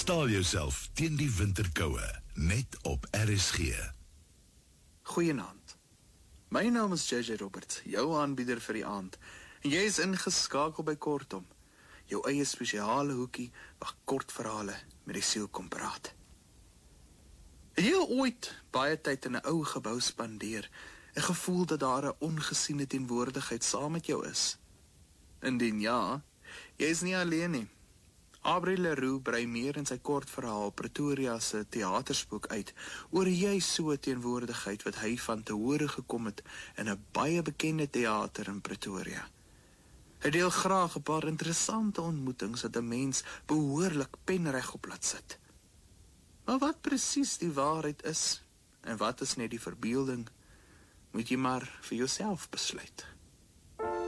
Verstaal jouself teen die winterkoue, net op RSG. Goeienaand. My naam is JJ Roberts, jou aanbieder vir die aand. En jy is ingeskakel by Kortom, jou eie spesiale hoekie waar kort verhale met die siel kom praat. Het jy ooit baie tyd in 'n ou gebou spandeer en gevoel dat daar 'n ongesiene teenwoordigheid saam met jou is? Indien ja, jy is nie alleen nie. Aubrey Leroux brei meer in sy kort verhaal Pretoria se teaterspook uit oor jy so 'n teenwoordigheid wat hy van te hore gekom het in 'n baie bekende teater in Pretoria. Hy deel graag 'n paar interessante ontmoetings dat 'n mens behoorlik penreg op laat sit. Maar wat presies die waarheid is en wat is net die verbeelding, moet jy maar vir jouself besluit.